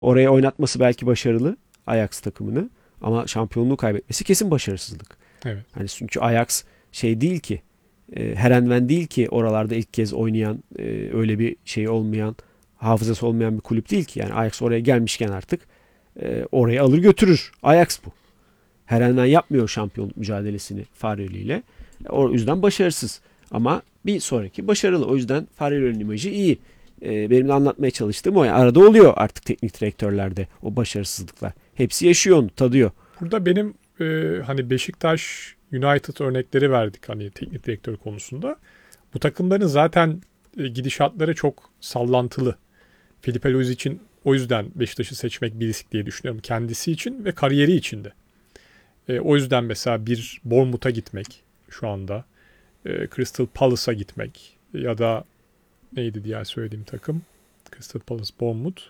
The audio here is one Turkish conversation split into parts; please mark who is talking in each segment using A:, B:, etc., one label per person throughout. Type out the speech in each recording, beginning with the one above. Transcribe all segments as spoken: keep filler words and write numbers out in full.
A: Oraya oynatması belki başarılı Ajax takımını ama şampiyonluğu kaybetmesi kesin başarısızlık.
B: Evet.
A: Hani çünkü Ajax şey değil ki, e, Herenven değil ki oralarda ilk kez oynayan, e, öyle bir şey olmayan, hafızası olmayan bir kulüp değil ki. Yani Ajax oraya gelmişken artık e, orayı alır götürür. Ajax bu. Herenven yapmıyor şampiyonluk mücadelesini Farrell ile. O yüzden başarısız. Ama bir sonraki başarılı. O yüzden Farrell'in imajı iyi. Ee, benim de anlatmaya çalıştığım o. Yani arada oluyor artık teknik direktörlerde o başarısızlıklar. Hepsi yaşıyor onu, tadıyor.
B: Burada benim e, hani Beşiktaş, United örnekleri verdik hani teknik direktör konusunda. Bu takımların zaten e, gidişatları çok sallantılı. Felipe Luis için o yüzden Beşiktaş'ı seçmek bir risk diye düşünüyorum. Kendisi için ve kariyeri için de. E, o yüzden mesela bir Bournemouth'a gitmek şu anda. E, Crystal Palace'a gitmek ya da neydi diğer söylediğim takım? Crystal Palace, Bournemouth,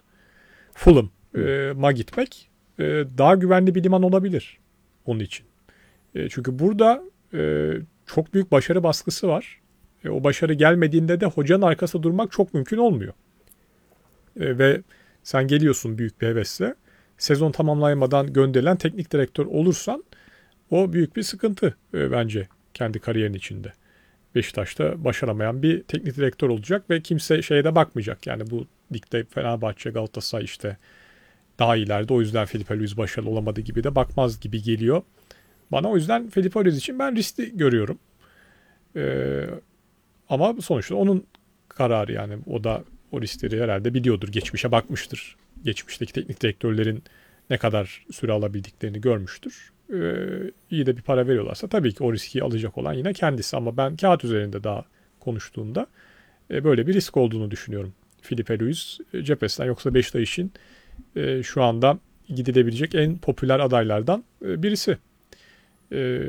B: Fulham'a gitmek e, daha güvenli bir liman olabilir onun için. E, çünkü burada e, çok büyük başarı baskısı var. E, o başarı gelmediğinde de hocanın arkasında durmak çok mümkün olmuyor. E, ve sen geliyorsun büyük bir hevesle. Sezon tamamlayamadan gönderilen teknik direktör olursan o büyük bir sıkıntı e, bence kendi kariyerin içinde. Beşiktaş'ta başaramayan bir teknik direktör olacak ve kimse şeye de bakmayacak. Yani bu ligde Fenerbahçe, Galatasaray işte daha ileride, o yüzden Felipe Luis başarılı olamadı gibi de bakmaz gibi geliyor. Bana o yüzden Felipe Luis için ben riskli görüyorum. Ee, ama sonuçta onun kararı, yani o da o riskleri herhalde biliyordur. Geçmişe bakmıştır. Geçmişteki teknik direktörlerin ne kadar süre alabildiklerini görmüştür. Ee, iyi de bir para veriyorlarsa tabii ki o riski alacak olan yine kendisi. Ama ben kağıt üzerinde daha konuştuğumda e, böyle bir risk olduğunu düşünüyorum. Felipe Luis e, cephesinden, yoksa Beşiktaş'ın e, şu anda gidilebilecek en popüler adaylardan e, birisi. E,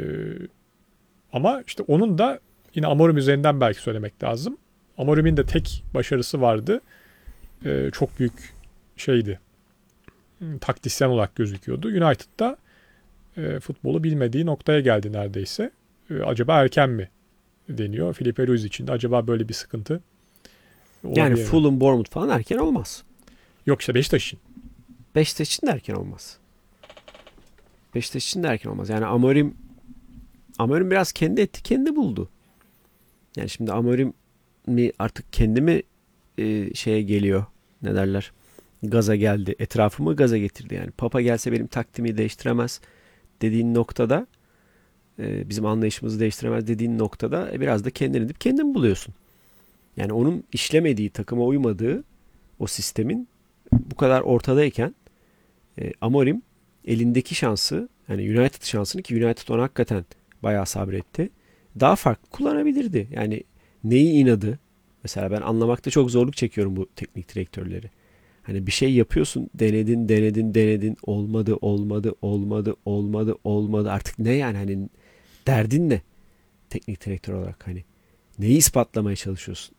B: ama işte onun da yine Amorim üzerinden belki söylemek lazım. Amorim'in de tek başarısı vardı. E, çok büyük şeydi. Taktisyen olarak gözüküyordu. United'da e, futbolu bilmediği noktaya geldi neredeyse. E, acaba erken mi deniyor? Felipe Luis için de acaba böyle bir sıkıntı
A: Yani
B: olabilir mi?
A: Fulham, Bournemouth falan erken olmaz.
B: Yok işte Beşiktaş için.
A: Beşiktaş için de erken olmaz. Beşiktaş için de erken olmaz. Yani Amorim Amorim biraz kendi etti, kendi buldu. Yani şimdi Amorim mi artık kendi mi e, şeye geliyor, ne derler, gaza geldi, etrafımı gaza getirdi. Yani Papa gelse benim taktiğimi değiştiremez dediğin noktada, e, bizim anlayışımızı değiştiremez dediğin noktada, e, biraz da kendini edip kendin buluyorsun. Yani onun işlemediği, takıma uymadığı o sistemin bu kadar ortadayken, e, Amorim elindeki şansı, yani United şansını, ki United ona hakikaten bayağı sabretti, daha farklı kullanabilirdi. Yani neyi inadı? Mesela ben anlamakta çok zorluk çekiyorum bu teknik direktörleri. Hani bir şey yapıyorsun, denedin, denedin, denedin, olmadı, olmadı, olmadı, olmadı, olmadı. Artık ne yani, hani derdin ne teknik direktör olarak, hani neyi ispatlamaya çalışıyorsun?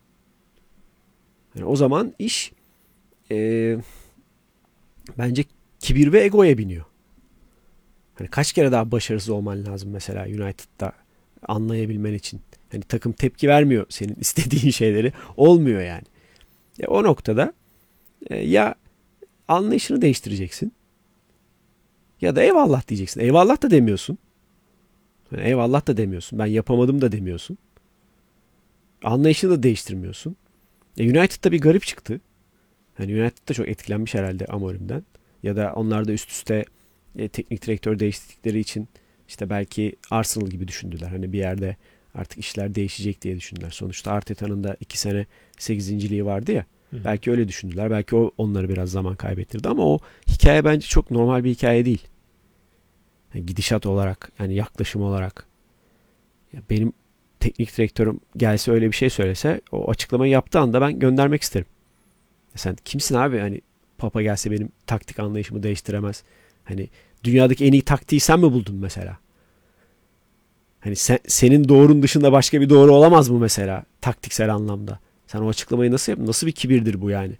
A: Yani o zaman iş e, bence kibir ve egoya biniyor. Hani kaç kere daha başarısız olman lazım mesela United'da anlayabilmen için. Hani takım tepki vermiyor senin istediğin şeyleri. Olmuyor yani. E, o noktada e, ya anlayışını değiştireceksin ya da eyvallah diyeceksin. Eyvallah da demiyorsun. Yani eyvallah da demiyorsun. Ben yapamadım da demiyorsun. Anlayışını da değiştirmiyorsun. E, United'da bir garip çıktı. Yani United da çok etkilenmiş herhalde Amorim'den. Ya da onlar da üst üste e, teknik direktör değiştirdikleri için işte belki Arsenal gibi düşündüler. Hani bir yerde artık işler değişecek diye düşündüler. Sonuçta Arteta'nın da iki sene sekizinciliği vardı ya.
B: Hı hı.
A: Belki öyle düşündüler. Belki o onları biraz zaman kaybettirdi ama o hikaye bence çok normal bir hikaye değil. Yani gidişat olarak, yani yaklaşım olarak. Ya benim teknik direktörüm gelse öyle bir şey söylese, o açıklamayı yaptığı anda ben göndermek isterim. Ya sen kimsin abi? Hani Papa gelse benim taktik anlayışımı değiştiremez. Hani dünyadaki en iyi taktiği sen mi buldun mesela? Hani sen, senin doğrun dışında başka bir doğru olamaz mı mesela taktiksel anlamda? Sen o açıklamayı nasıl yaptın? Nasıl bir kibirdir bu yani?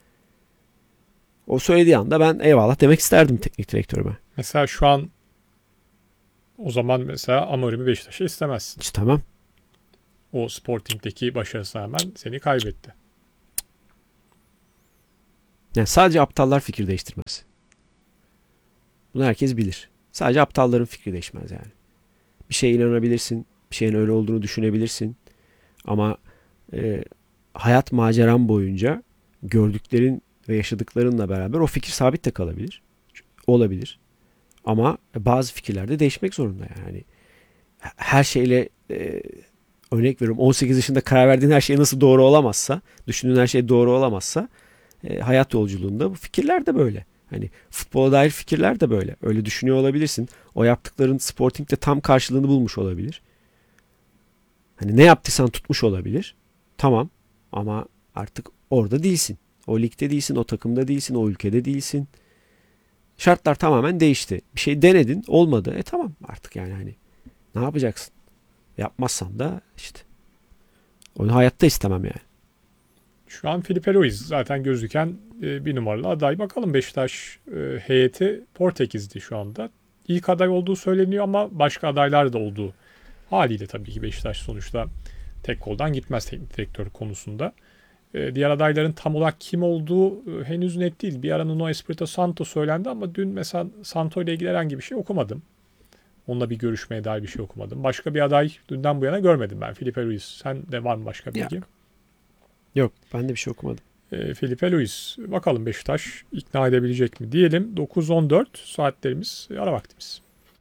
A: O söylediği anda ben eyvallah demek isterdim teknik direktörüme.
B: Mesela şu an o zaman mesela Amorim'i Beşiktaş'a istemezsin.
A: İşte tamam.
B: O Sporting'deki başarısına rağmen seni kaybetti.
A: Yani sadece aptallar fikir değiştirmez. Bunu herkes bilir. Sadece aptalların fikri değişmez yani. Bir şeye inanabilirsin. Bir şeyin öyle olduğunu düşünebilirsin. Ama e, hayat maceran boyunca gördüklerin ve yaşadıklarınla beraber o fikir sabit de kalabilir. Olabilir. Ama bazı fikirler de değişmek zorunda yani. Her şeyle e, örnek veriyorum on sekiz yaşında karar verdiğin her şey nasıl doğru olamazsa, düşündüğün her şey doğru olamazsa e, hayat yolculuğunda bu fikirler de böyle. Hani futbola dair fikirler de böyle. Öyle düşünüyor olabilirsin. O yaptıkların Sporting'de tam karşılığını bulmuş olabilir. Hani ne yaptıysan tutmuş olabilir. Tamam ama artık orada değilsin. O ligde değilsin, o takımda değilsin, o ülkede değilsin. Şartlar tamamen değişti. Bir şey denedin, olmadı. E tamam artık yani hani ne yapacaksın? Yapmazsan da işte onu hayatta istemem yani.
B: Şu an Filipe Luis zaten gözüken bir numaralı aday. Bakalım Beşiktaş heyeti Portekiz'di şu anda. İlk aday olduğu söyleniyor ama başka adaylar da olduğu haliyle tabii ki Beşiktaş sonuçta tek koldan gitmez teknik direktör konusunda. Diğer adayların tam olarak kim olduğu henüz net değil. Bir ara Nuno Espirito Santo söylendi ama dün mesela Santo ile ilgili herhangi bir şey okumadım. Onunla bir görüşmeye dair bir şey okumadım. Başka bir aday dünden bu yana görmedim ben. Filipe Luis. Sen de var mı başka bilgi?
A: Yok. Yok. Ben de bir şey okumadım.
B: E, Filipe Luis. Bakalım Beşiktaş ikna edebilecek mi diyelim. dokuz on dört saatlerimiz, ara vaktimiz.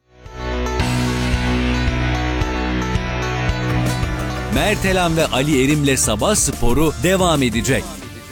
C: Mertelan ve Ali Erim'le Sabah Sporu devam edecek.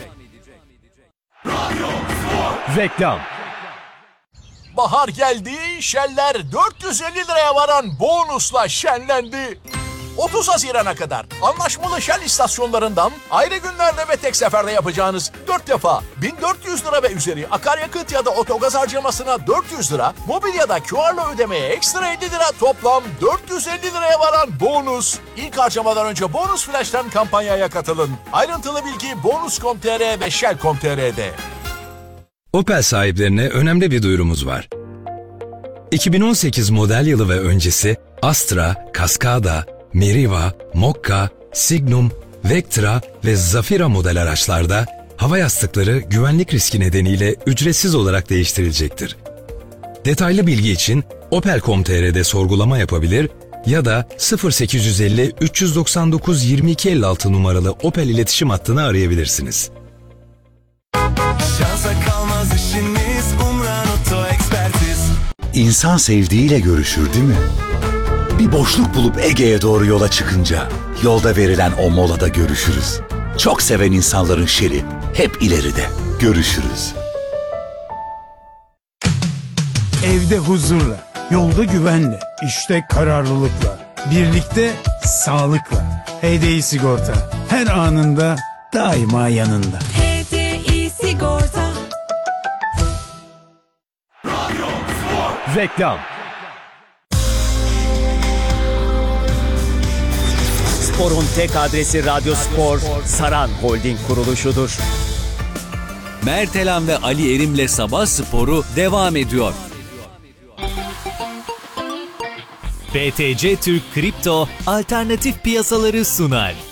D: Reklam.
E: Bahar geldi, Shell'ler dört yüz elli liraya varan bonusla şenlendi. otuz Haziran'a kadar anlaşmalı Shell istasyonlarından ayrı günlerde ve tek seferde yapacağınız dört defa bin dört yüz lira ve üzeri akaryakıt ya da otogaz harcamasına dört yüz lira, mobil ya da Q R'la ödemeye ekstra elli lira, toplam dört yüz elli liraya varan bonus. İlk harcamadan önce Bonus Flash'ten kampanyaya katılın. Ayrıntılı bilgi bonus nokta com nokta tr ve shell nokta com nokta tr'de.
D: Opel sahiplerine önemli bir duyurumuz var. iki bin on sekiz model yılı ve öncesi Astra, Cascada, Meriva, Mokka, Signum, Vectra ve Zafira model araçlarda hava yastıkları güvenlik riski nedeniyle ücretsiz olarak değiştirilecektir. Detaylı bilgi için opel nokta com nokta tr'de sorgulama yapabilir ya da sıfır sekiz yüz elli üç yüz doksan dokuz yirmi iki elli altı numaralı Opel iletişim hattını arayabilirsiniz.
F: Şansa kalmaz işiniz, Umran Oto Ekspertiz.
G: İnsan sevdiğiyle görüşür değil mi? Bir boşluk bulup Ege'ye doğru yola çıkınca yolda verilen o molada görüşürüz. Çok seven insanların şeri hep ileride. Görüşürüz.
H: Evde huzurla, yolda güvenle, işte kararlılıkla, birlikte sağlıkla. H D I Sigorta her anında daima yanında.
I: H D I Sigorta.
D: Reklam.
C: Spor'un tek adresi Radyo Spor, Saran Holding kuruluşudur. Mertelan ve Ali Erim'le Sabah Sporu devam ediyor. B T C Türk Kripto alternatif piyasaları sunar.